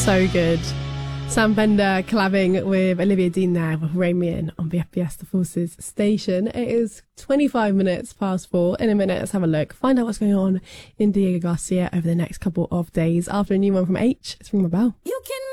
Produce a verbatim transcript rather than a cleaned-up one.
So good. Sam Fender collabing with Olivia Dean there with Rain Me In on B F B S The Forces station. It is twenty-five minutes past four. In a minute, let's have a look. Find out what's going on in Diego Garcia over the next couple of days. After a new one from H, it's Ring My Bell. You can